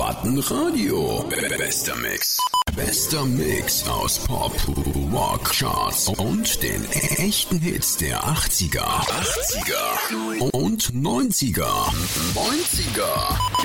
Plattenradio. Bester Mix. Bester Mix aus Pop, Rock, Charts und den echten Hits der 80er und 90er.